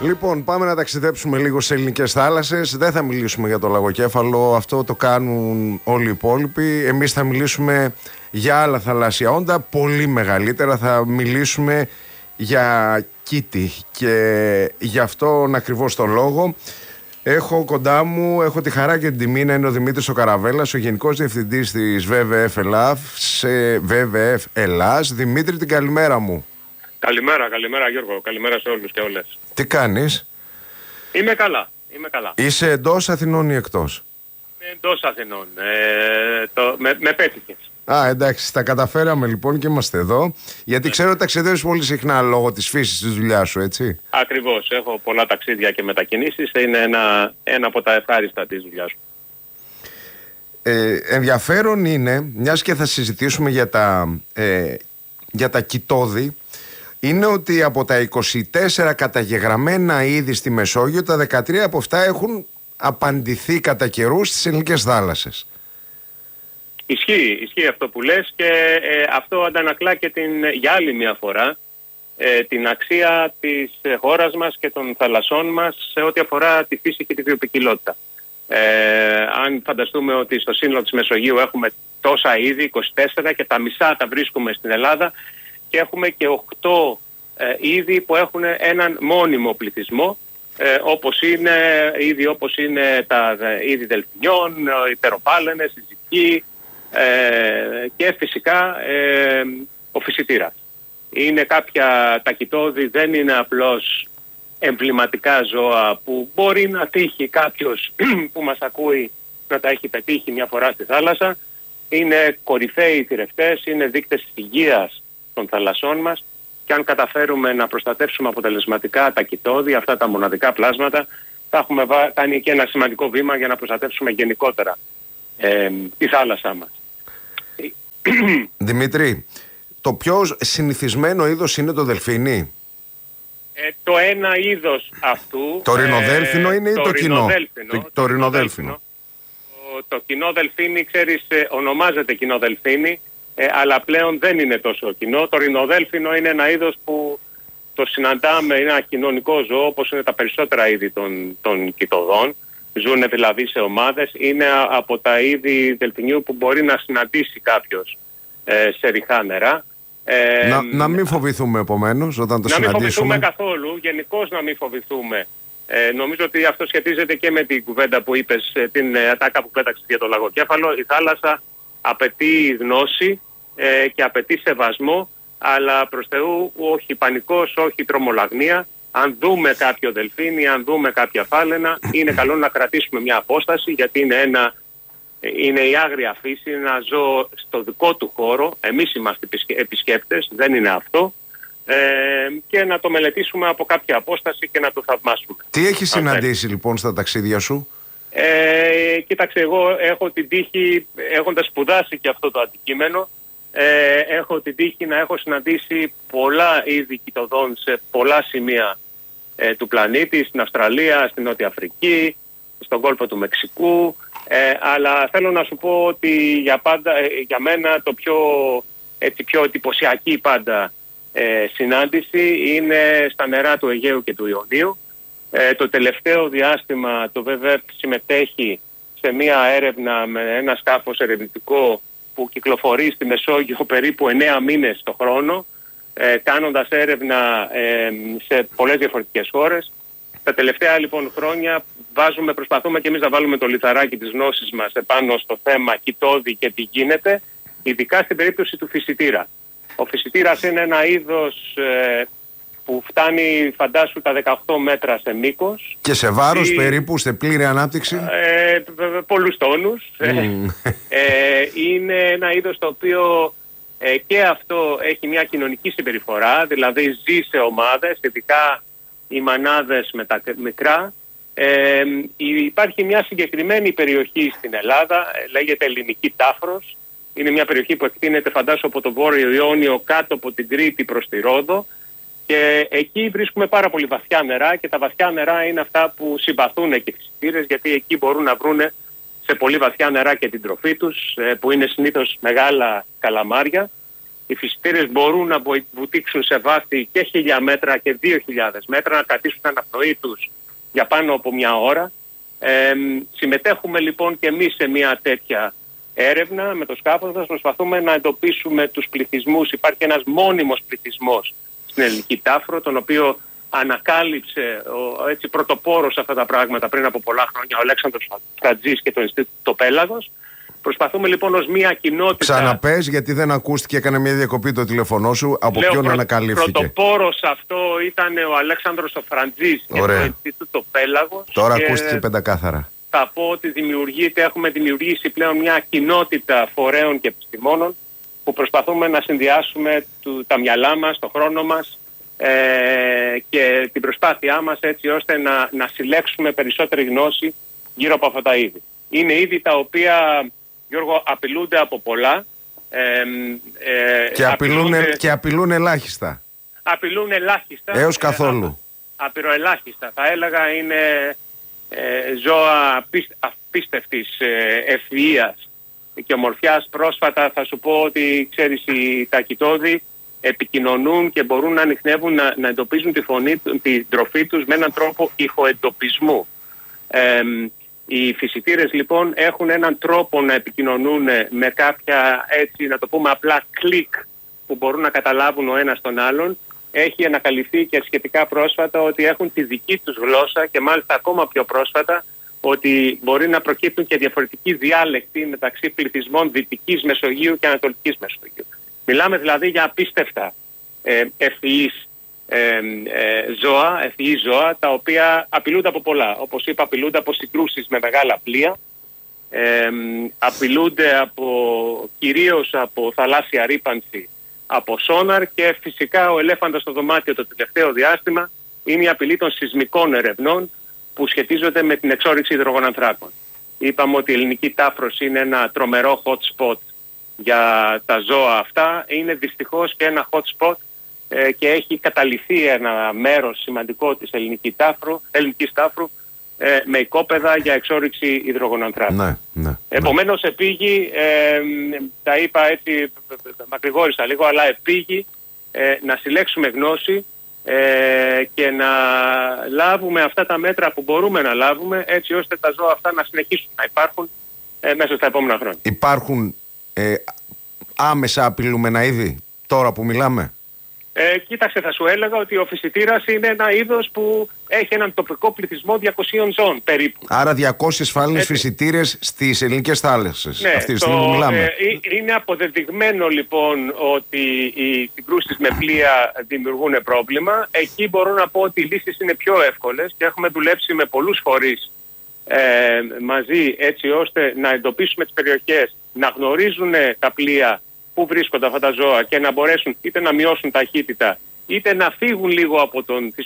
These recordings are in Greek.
Λοιπόν, πάμε να ταξιδέψουμε λίγο σε ελληνικές θάλασσες. Δεν θα μιλήσουμε για το λαγοκέφαλο, αυτό το κάνουν όλοι οι υπόλοιποι. Εμείς θα μιλήσουμε για άλλα θαλάσσια όντα, πολύ μεγαλύτερα. Θα μιλήσουμε για Κίτη και γι' αυτόν ακριβώς το λόγο έχω κοντά μου, έχω τη χαρά και την τιμή να είναι ο Δημήτρης ο Καραβέλας, ο Γενικός Διευθυντής της WWF Ελλάς, σε WWF Ελλάς. Δημήτρη, την καλημέρα μου. Καλημέρα Γιώργο, καλημέρα σε όλους και όλες. Τι κάνεις? Είμαι καλά. Είσαι εντός Αθηνών ή εκτός? Εντός Αθηνών, με πέτυχες. Εντάξει, τα καταφέραμε λοιπόν και είμαστε εδώ. Γιατί ξέρω ότι ταξιδεύεις πολύ συχνά λόγω της φύσης της δουλειάς σου, έτσι. Ακριβώς, έχω πολλά ταξίδια και μετακινήσεις. Είναι ένα από τα ευχάριστα της δουλειάς μου. Ενδιαφέρον είναι, μιας και θα συζητήσουμε για τα κοιτόδη, είναι ότι από τα 24 καταγεγραμμένα είδη στη Μεσόγειο, τα 13 από αυτά έχουν απαντηθεί κατά καιρούς στις ελληνικές θάλασσες. Ισχύει αυτό που λες και αυτό αντανακλά και για άλλη μια φορά την αξία της χώρας μας και των θαλασσών μας σε ό,τι αφορά τη φύση και τη βιοποικιλότητα. Αν φανταστούμε ότι στο σύνολο της Μεσογείου έχουμε τόσα είδη, 24, και τα μισά τα βρίσκουμε στην Ελλάδα, και έχουμε και 8 είδη που έχουν έναν μόνιμο πληθυσμό, όπως είναι τα είδη δελφινιών, οι τεροπάλαινες, οι ζυκοί, και φυσικά ο φυσιτήρας. Είναι τα κοιτόδη δεν είναι απλώς εμβληματικά ζώα που μπορεί να τύχει κάποιος που μας ακούει να τα έχει πετύχει μια φορά στη θάλασσα. Είναι κορυφαίοι θηρευτές, είναι δείκτες υγείας των θαλασσών μας, και αν καταφέρουμε να προστατεύσουμε αποτελεσματικά τα κοιτόδη, αυτά τα μοναδικά πλάσματα, θα έχουμε κάνει και ένα σημαντικό βήμα για να προστατεύσουμε γενικότερα τη θάλασσά μας. Δημήτρη, το πιο συνηθισμένο είδος είναι το δελφίνι. Το ένα είδος αυτού... Το ρινοδέλφινο είναι ή το κοινό? Το ρινοδέλφινο. Το κοινό δελφίνι, ξέρεις, ονομάζεται κοινό δελφίνι, αλλά πλέον δεν είναι τόσο κοινό. Το ρινοδέλφινο είναι ένα είδος που το συναντάμε, είναι ένα κοινωνικό ζώο, όπως είναι τα περισσότερα είδη των κοιτοδών. Ζούνε δηλαδή σε ομάδες. Είναι από τα είδη δελφινιού που μπορεί να συναντήσει κάποιος σε ρηχά νερά. Να μην φοβηθούμε επομένως όταν το συναντήσουμε. Να μην φοβηθούμε καθόλου, γενικώς να μην φοβηθούμε. Νομίζω ότι αυτό σχετίζεται και με την κουβέντα που είπες, την ατάκα που πέταξες για το λαγοκέφαλο. Η θάλασσα απαιτεί γνώση και απαιτεί σεβασμό, αλλά προς Θεού όχι πανικός, όχι τρομολαγνία. Αν δούμε κάποιο δελφίνι, αν δούμε κάποια φάλαινα, είναι καλό να κρατήσουμε μια απόσταση, γιατί είναι η άγρια φύση, ένα ζώο στο δικό του χώρο. Εμείς είμαστε επισκέπτες, δεν είναι αυτό. Και να το μελετήσουμε από κάποια απόσταση και να το θαυμάσουμε. Τι έχεις συναντήσει λοιπόν στα ταξίδια σου? Κοίταξε, εγώ έχω την τύχη, έχοντας σπουδάσει και αυτό το αντικείμενο, έχω την τύχη να έχω συναντήσει πολλά είδη κοιτοδών σε πολλά σημεία του πλανήτη, στην Αυστραλία, στην Νότια Αφρική, στον κόλπο του Μεξικού, αλλά θέλω να σου πω ότι για μένα το πιο εντυπωσιακή πάντα συνάντηση είναι στα νερά του Αιγαίου και του Ιωνίου. Το τελευταίο διάστημα το WWF συμμετέχει σε μια έρευνα με ένα σκάφος ερευνητικό που κυκλοφορεί στη Μεσόγειο περίπου 9 μήνες το χρόνο, κάνοντας έρευνα σε πολλές διαφορετικές χώρες. Τα τελευταία λοιπόν χρόνια προσπαθούμε και εμείς να βάλουμε το λιθαράκι της γνώσης μας επάνω στο θέμα κοιτόδη και τι γίνεται, ειδικά στην περίπτωση του φυσιτήρα. Ο φυσιτήρας είναι ένα είδος που φτάνει, φαντάσου, τα 18 μέτρα σε μήκος. Και σε βάρος περίπου, σε πλήρη ανάπτυξη? Πολλούς τόνους. Είναι ένα είδος το οποίο και αυτό έχει μια κοινωνική συμπεριφορά, δηλαδή ζει σε ομάδες, ειδικά οι μανάδες με τα μικρά. Υπάρχει μια συγκεκριμένη περιοχή στην Ελλάδα, λέγεται Ελληνική Τάφρος. Είναι μια περιοχή που εκτείνεται, φαντάσου, από το Βόρειο Ιόνιο κάτω από την Κρήτη προς τη Ρόδο, και εκεί βρίσκουμε πάρα πολύ βαθιά νερά, και τα βαθιά νερά είναι αυτά που συμπαθούν και οι φυσιτήρες, γιατί εκεί μπορούν να βρουν σε πολύ βαθιά νερά και την τροφή τους, που είναι συνήθως μεγάλα καλαμάρια. Οι φυσιτήρες μπορούν να βουτήξουν σε βάθη και 1.000 μέτρα και 2.000 μέτρα, να κρατήσουν την αναπνοή τους για πάνω από μια ώρα. Συμμετέχουμε λοιπόν και εμείς σε μια τέτοια έρευνα με το σκάφος μας. Προσπαθούμε να εντοπίσουμε τους πληθυσμούς. Υπάρχει ένας μόνιμος πληθυσμός στην ελληνική Τάφρο, τον οποίο ανακάλυψε έτσι πρωτοπόρος αυτά τα πράγματα πριν από πολλά χρόνια ο Αλέξανδρος Φραντζής και το Ινστιτούτο Πέλαγος. Προσπαθούμε λοιπόν ως μια κοινότητα. Ξαναπες, γιατί δεν ακούστηκε, έκανε μια διακοπή το τηλεφωνό σου. Από ποιον ανακαλύφθηκε? Πρωτοπόρος αυτό ήταν ο Αλέξανδρος ο Φραντζής και το Ινστιτούτο Πέλαγος. Τώρα ακούστηκε πεντακάθαρα. Θα πω ότι έχουμε δημιουργήσει πλέον μια κοινότητα φορέων και επιστημόνων που προσπαθούμε να συνδυάσουμε τα μυαλά μας, το χρόνο μας και την προσπάθειά μας, έτσι ώστε να συλλέξουμε περισσότερη γνώση γύρω από αυτά τα είδη. Είναι είδη τα οποία, Γιώργο, απειλούνται από πολλά. Και απειλούν ελάχιστα. Απειλούν ελάχιστα. Έως καθόλου. Απειροελάχιστα. Θα έλεγα είναι ζώα απίστευτης ευφυΐας και ομορφιάς. Πρόσφατα θα σου πω ότι, ξέρεις, οι τακιτώδοι επικοινωνούν και μπορούν να ανιχνεύουν, να εντοπίζουν την τροφή τους με έναν τρόπο ηχοεντοπισμού. Οι φυσιτήρες λοιπόν έχουν έναν τρόπο να επικοινωνούν με κάποια, έτσι να το πούμε απλά, κλικ που μπορούν να καταλάβουν ο ένας τον άλλον. Έχει ανακαλυφθεί και σχετικά πρόσφατα ότι έχουν τη δική τους γλώσσα και μάλιστα ακόμα πιο πρόσφατα ότι μπορεί να προκύπτουν και διαφορετικοί διάλεκτοι μεταξύ πληθυσμών Δυτικής Μεσογείου και Ανατολικής Μεσογείου. Μιλάμε δηλαδή για απίστευτα ευφυείς ζώα, τα οποία απειλούνται από πολλά. Όπως είπα, απειλούνται από συγκρούσεις με μεγάλα πλοία, απειλούνται κυρίως από θαλάσσια ρύπανση, από σόναρ, και φυσικά ο ελέφαντας στο δωμάτιο το τελευταίο διάστημα είναι η απειλή των σεισμικών ερευνών που σχετίζονται με την εξόρυξη υδρογονανθράκων. Είπαμε ότι η ελληνική Τάφρος είναι ένα τρομερό hot spot για τα ζώα αυτά. Είναι δυστυχώς και ένα hot spot και έχει καταληφθεί ένα μέρος σημαντικό της ελληνικής Τάφρου με οικόπεδα για εξόρυξη υδρογονανθράκων. Ναι. Επομένως επήγει, τα είπα έτσι, μακρηγόρησα λίγο, αλλά επήγει να συλλέξουμε γνώση και να λάβουμε αυτά τα μέτρα που μπορούμε να λάβουμε, έτσι ώστε τα ζώα αυτά να συνεχίσουν να υπάρχουν μέσα στα επόμενα χρόνια. Υπάρχουν άμεσα απειλούμενα είδη τώρα που μιλάμε? Κοίταξε, θα σου έλεγα ότι ο φυσιτήρας είναι ένα είδος που έχει έναν τοπικό πληθυσμό 200 ζώων περίπου. Άρα 200 φάλινες φυσιτήρες στις ελληνικές θάλασσες. Ναι, αυτή τη στιγμή που μιλάμε. Είναι αποδεδειγμένο λοιπόν ότι οι συγκρούσεις με πλοία δημιουργούν πρόβλημα. Εκεί μπορώ να πω ότι οι λύσεις είναι πιο εύκολες και έχουμε δουλέψει με πολλούς φορείς μαζί, έτσι ώστε να εντοπίσουμε τις περιοχές, να γνωρίζουν τα πλοία πού βρίσκονται αυτά τα ζώα και να μπορέσουν είτε να μειώσουν ταχύτητα είτε να φύγουν λίγο από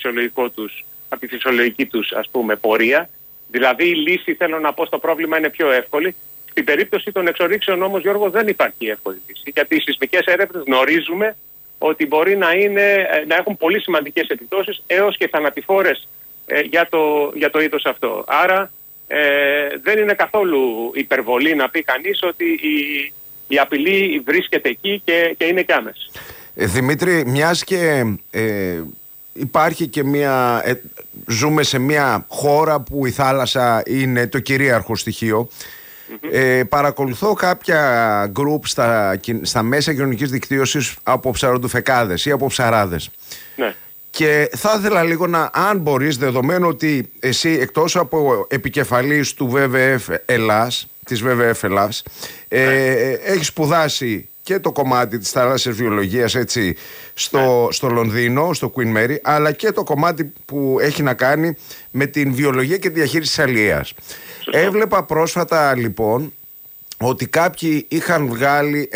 τη φυσιολογική τους ας πούμε πορεία. Δηλαδή η λύση, θέλω να πω, στο πρόβλημα είναι πιο εύκολη. Στην περίπτωση των εξορίξεων όμως, Γιώργο, δεν υπάρχει εύκολη λύση, γιατί οι σεισμικές έρευνες γνωρίζουμε ότι μπορεί να έχουν πολύ σημαντικές επιπτώσεις έως και θανατηφόρες για το είδος αυτό. Άρα δεν είναι καθόλου υπερβολή να πει κανείς ότι η απειλή βρίσκεται εκεί και είναι και άμεση. Δημήτρη, μιας και υπάρχει και ζούμε σε μια χώρα που η θάλασσα είναι το κυρίαρχο στοιχείο, παρακολουθώ κάποια γκρουπ στα μέσα κοινωνικής δικτύωσης από ψαροντουφεκάδες ή από ψαράδες. Ναι. Και θα ήθελα λίγο αν μπορείς, δεδομένου ότι εσύ εκτός από επικεφαλής του WWF Ελλάς, της WWF Ελλάς, έχεις σπουδάσει και το κομμάτι της θαλάσσιας βιολογίας, έτσι, στο Λονδίνο, στο Queen Mary, αλλά και το κομμάτι που έχει να κάνει με την βιολογία και τη διαχείριση της αλληλείας. Έβλεπα πρόσφατα λοιπόν ότι κάποιοι είχαν βγάλει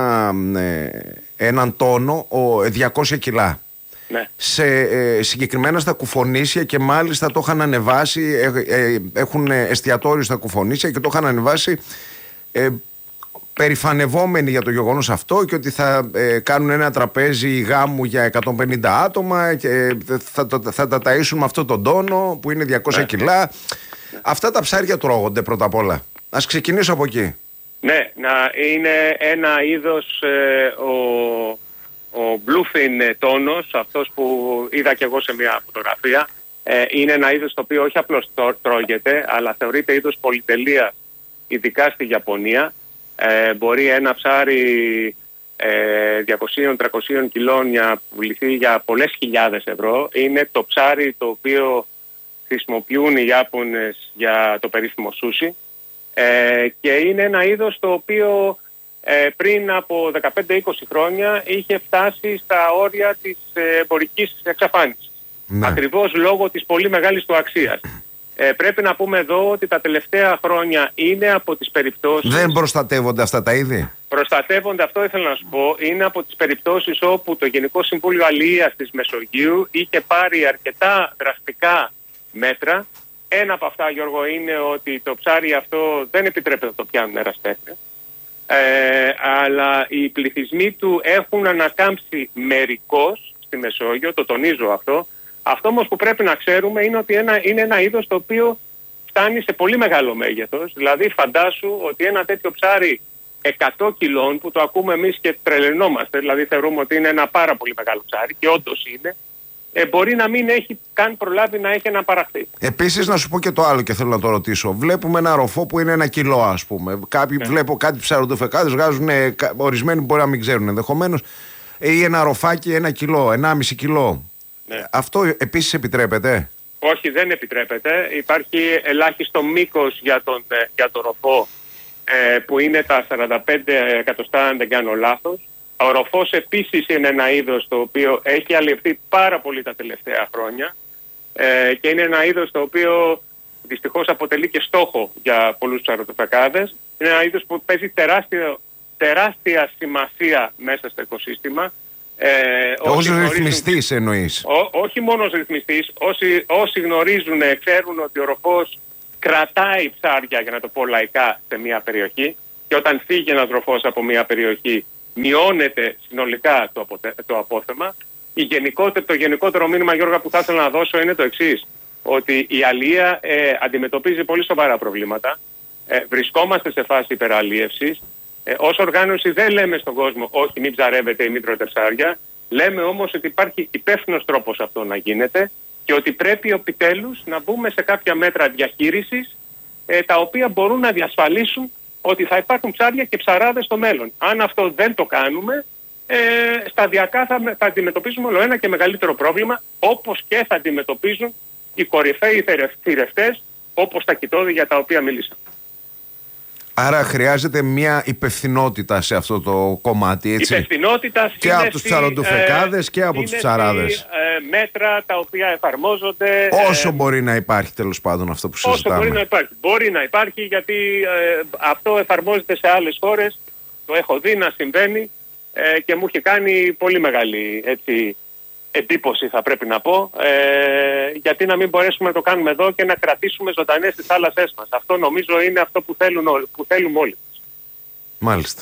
έναν τόνο 200 κιλά. Ναι. Συγκεκριμένα στα Κουφονήσια, και μάλιστα το είχαν ανεβάσει, έχουν εστιατόριο στα Κουφονήσια και το είχαν ανεβάσει περηφανευόμενοι για το γεγονός αυτό, και ότι θα κάνουν ένα τραπέζι γάμου για 150 άτομα και θα τα ταΐσουν με αυτό τον τόνο που είναι 200 κιλά. Αυτά τα ψάρια τρώγονται πρώτα απ' όλα? Ας ξεκινήσω από εκεί. Ναι, είναι ένα είδος, ο bluefin τόνος, αυτός που είδα και εγώ σε μια φωτογραφία, είναι ένα είδος το οποίο όχι απλώς τρώγεται, αλλά θεωρείται είδος πολυτελείας, ειδικά στη Ιαπωνία. Μπορεί ένα ψάρι 200-300 κιλών να πουληθεί για πολλές χιλιάδες ευρώ. Είναι το ψάρι το οποίο χρησιμοποιούν οι Ιάπωνες για το περίφημο σούσι, και είναι ένα είδος το οποίο πριν από 15-20 χρόνια είχε φτάσει στα όρια της εμπορικής εξαφάνισης. Ναι. Ακριβώς λόγω της πολύ μεγάλης του αξίας. Πρέπει να πούμε εδώ ότι τα τελευταία χρόνια είναι από τις περιπτώσεις... Δεν προστατεύονται αυτά τα είδη? Προστατεύονται, αυτό ήθελα να σου πω. Είναι από τις περιπτώσεις όπου το Γενικό Συμβούλιο Αλληλείας της Μεσογείου είχε πάρει αρκετά δραστικά μέτρα. Ένα από αυτά, Γιώργο, είναι ότι το ψάρι αυτό δεν επιτρέπεται να το πιάνουν εραστέχνες. Αλλά οι πληθυσμοί του έχουν ανακάμψει μερικώς στη Μεσόγειο, το τονίζω αυτό. Αυτό όμως που πρέπει να ξέρουμε είναι ότι είναι ένα είδος το οποίο φτάνει σε πολύ μεγάλο μέγεθος. Δηλαδή φαντάσου ότι ένα τέτοιο ψάρι 100 κιλών, που το ακούμε εμείς και τρελαινόμαστε, δηλαδή θεωρούμε ότι είναι ένα πάρα πολύ μεγάλο ψάρι, και όντως είναι, μπορεί να μην έχει καν προλάβει να έχει αναπαραχθεί. Επίσης, να σου πω και το άλλο και θέλω να το ρωτήσω. Βλέπουμε ένα ροφό που είναι 1 κιλό, ας πούμε. Βλέπω κάτι ψαροντοφεκάδες βγάζουν, ορισμένοι μπορεί να μην ξέρουν ενδεχομένως, ή ένα ροφάκι 1 κιλό, 1,5 κιλό. Ναι. Αυτό επίσης επιτρέπεται? Όχι, δεν επιτρέπεται. Υπάρχει ελάχιστο μήκος για το ροφό, που είναι τα 45 εκατοστά, αν δεν κάνω λάθος. Ο ροφός επίσης είναι ένα είδος το οποίο έχει αλλιευθεί πάρα πολύ τα τελευταία χρόνια, και είναι ένα είδος το οποίο δυστυχώς αποτελεί και στόχο για πολλούς ψαροτοφεκάδες. Είναι ένα είδος που παίζει τεράστια σημασία μέσα στο οικοσύστημα. Ως ρυθμιστής εννοείς? Όχι μόνο ως ρυθμιστής. Όσοι γνωρίζουν, ξέρουν ότι ο ροφός κρατάει ψάρια, για να το πω λαϊκά, σε μια περιοχή, και όταν φύγει ένας ροφός από μια περιοχή μειώνεται συνολικά το απόθεμα. Το γενικότερο μήνυμα, Γιώργα, που θα ήθελα να δώσω είναι το εξής, ότι η αλληλεία αντιμετωπίζει πολύ σοβαρά προβλήματα. Βρισκόμαστε σε φάση υπεραλίευσης. Ως οργάνωση δεν λέμε στον κόσμο όχι, μην ψαρεύετε ή μην τρώτε ψάρια. Λέμε όμως ότι υπάρχει υπεύθυνος τρόπος αυτό να γίνεται, και ότι πρέπει επιτέλους να μπούμε σε κάποια μέτρα διαχείρισης, τα οποία μπορούν να διασφαλίσουν ότι θα υπάρχουν ψάρια και ψαράδες στο μέλλον. Αν αυτό δεν το κάνουμε, σταδιακά θα αντιμετωπίσουμε όλο ένα και μεγαλύτερο πρόβλημα, όπως και θα αντιμετωπίζουν οι κορυφαίοι θηρευτές, όπως τα κοιτώδη για τα οποία μίλησα. Άρα χρειάζεται μια υπευθυνότητα σε αυτό το κομμάτι, έτσι. Υπευθυνότητα και από τους ψαροντοφεκάδες και από τους ψαράδες. Μέτρα τα οποία εφαρμόζονται. Όσο μπορεί να υπάρχει, τέλος πάντων, αυτό που συζητάμε. Όσο μπορεί να υπάρχει. Μπορεί να υπάρχει, γιατί αυτό εφαρμόζεται σε άλλες χώρες. Το έχω δει να συμβαίνει, και μου είχε κάνει πολύ μεγάλη, έτσι, εντύπωση, θα πρέπει να πω, γιατί να μην μπορέσουμε να το κάνουμε εδώ και να κρατήσουμε ζωντανές τις θάλασσές μας. Αυτό νομίζω είναι αυτό που θέλουμε όλοι. Μάλιστα.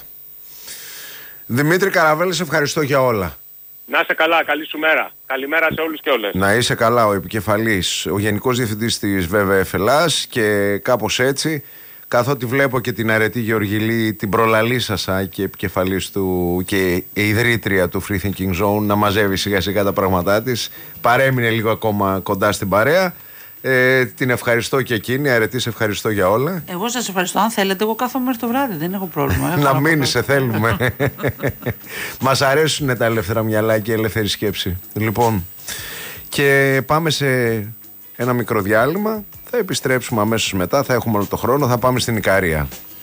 Δημήτρη Καραβέλη, σε ευχαριστώ για όλα. Να είσαι καλά, καλή σου μέρα. Καλημέρα σε όλους και όλες. Να είσαι καλά, ο επικεφαλής, ο Γενικός Διευθυντής της WWF Ελλάς, και κάπως έτσι, καθότι βλέπω και την αρετή Γεωργιλή, την προλαλήσασα και επικεφαλής του και ιδρύτρια του Free Thinking Zone, να μαζεύει σιγά σιγά τα πράγματά της, παρέμεινε λίγο ακόμα κοντά στην παρέα. Την ευχαριστώ και εκείνη. Αρετή, σε ευχαριστώ για όλα. Εγώ σας ευχαριστώ. Αν θέλετε, εγώ κάθομαι μέχρι το βράδυ. Δεν έχω πρόβλημα. Να μείνεις, σε θέλουμε. Μας αρέσουν τα ελεύθερα μυαλά και η ελεύθερη σκέψη. Λοιπόν, και πάμε σε ένα μικρό διάλειμμα. Θα επιστρέψουμε αμέσως μετά. Θα έχουμε όλο το χρόνο. Θα πάμε στην Ικαρία.